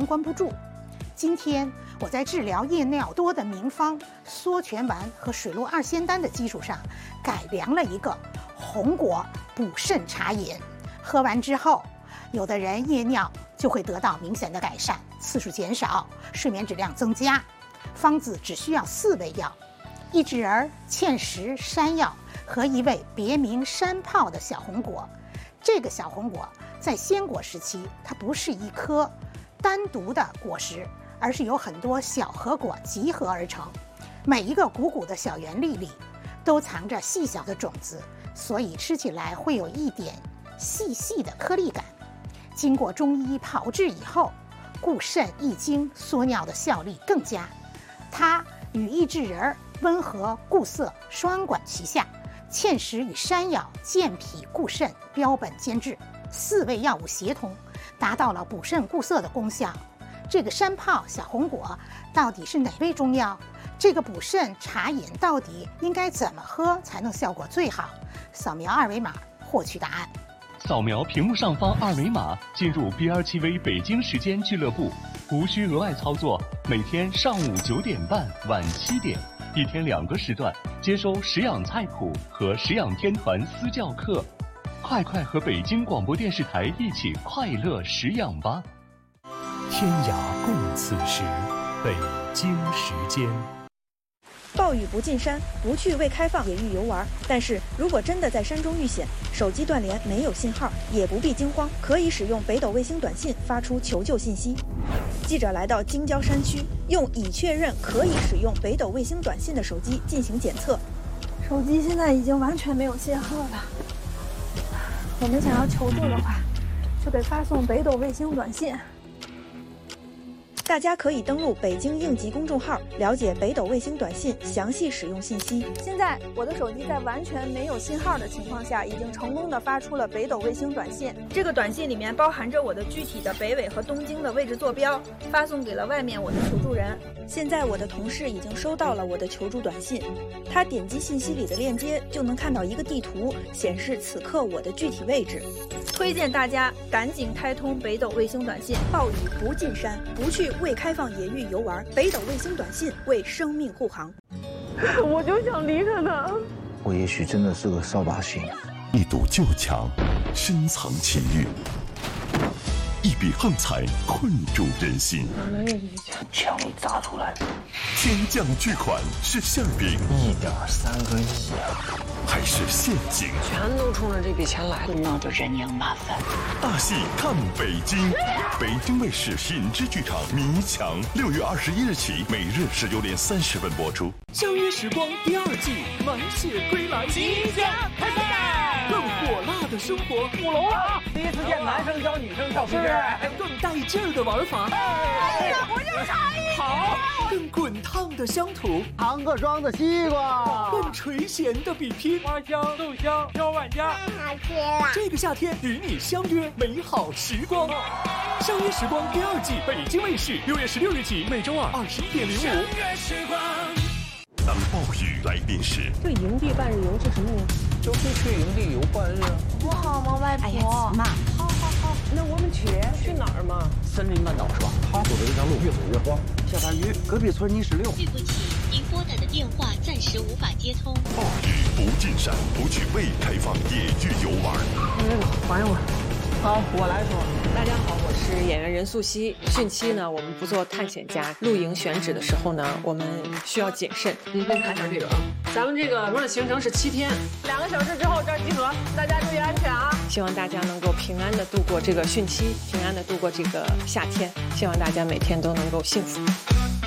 关不住。今天我在治疗夜尿多的名方缩泉丸和水陆二仙丹的基础上，改良了一个红果补肾茶饮。喝完之后，有的人夜尿就会得到明显的改善，次数减少，睡眠质量增加。方子只需要4味药：益智仁、芡实、山药和一味别名山炮的小红果。这个小红果在仙果时期，它不是一颗单独的果实，而是由很多小核果集合而成。每一个鼓鼓的小圆粒里都藏着细小的种子，所以吃起来会有一点细细的颗粒感。经过中医炮制以后，固肾益精、缩尿的效力更佳。它与益智仁温和固涩，双管齐下；芡实与山药健脾固肾，标本兼治，4味药物协同，达到了补肾固涩的功效。这个山炮小红果到底是哪味中药？这个补肾茶饮到底应该怎么喝才能效果最好？扫描2维码获取答案。 扫描屏幕上方2维码，进入 BR7V 北京时间俱乐部，无需额外操作。每天上午9点半、晚7点，一天2个时段，接收食养菜谱和食养天团私教课。快快和北京广播电视台一起快乐食养吧！ 天涯共此时，北京时间。 暴雨不进山，不去未开放野域游玩。但是如果真的在山中遇险，手机断联没有信号，也不必惊慌，可以使用北斗卫星短信发出求救信息。记者来到京郊山区，用已确认可以使用北斗卫星短信的手机进行检测。 手机现在已经完全没有信号了。我们想要求助的话，就得发送北斗卫星短信。 大家可以登录北京应急公众号，了解北斗卫星短信详细使用信息。 现在我的手机在完全没有信号的情况下，已经成功的发出了北斗卫星短信。这个短信里面包含着我的具体的北纬和东经的位置坐标，发送给了外面我的求助人。 现在我的同事已经收到了我的求助短信，他点击信息里的链接，就能看到一个地图，显示此刻我的具体位置。 推荐大家赶紧开通北斗卫星短信。 暴雨不进山，不去未开放野域游玩，北斗卫星短信为生命护航。 我就想离开他。 我也许真的是个扫把星。 一堵旧墙，深藏情欲；一笔横财，困住人心。 墙里砸出来的。 天降巨款是馅饼 1.3个亿啊！ 还是陷阱？ 全都冲着这笔钱来了， 那就人仰马翻。 大戏看北京，北京卫视品质剧场《迷墙》6月21日起，每日19点30分播出。 相约时光第2季满血归来即将开赛，更火辣的生活，5楼了。 第一次见男生教女生跳皮筋， 更带劲儿的玩法， 我就差一好，更滚烫的乡土， 糖各装的西瓜， 更垂涎的比拼， 花香、豆香、小万家， 太好吃了。 这个夏天与你相约美好时光。相约时光第2季，北京卫视6月16日起，每周二21点05。 相约时光。当暴雨来临时， 这营地半日游是什么呀？ 就是去营地游半日啊。 不好吗，外婆？ 哎呀，妈， 好，那我们去哪儿嘛？ 森林半岛是吧？他走的这条路越走越荒。下大雨，隔壁村泥石溜。 对不起，您拨打的电话暂时无法接通。 暴雨不进山，不去未开放野域游玩。 还我。好，我来说。大家好，我是演员任素汐。汛期呢，我们不做探险家，露营选址的时候呢，我们需要谨慎。您先看一下这个啊，咱们这个玩的行程是7天，2个小时之后这儿集合，大家注意安全啊！希望大家能够平安的度过这个汛期，平安的度过这个夏天，希望大家每天都能够幸福。